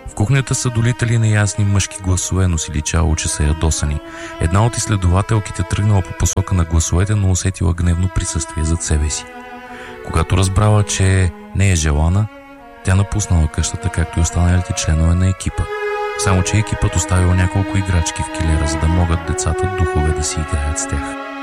В кухнята са долитали неясни мъжки гласове, но си личало, че са ядосани. Една от изследователките тръгнала по посока на гласовете, но усетила гневно присъствие зад себе си. Когато разбрала, че не е желана, тя напуснала къщата, както и останалите членове на екипа. Само че екипът оставил няколко играчки в килера, за да могат децата духове да си играят с тях.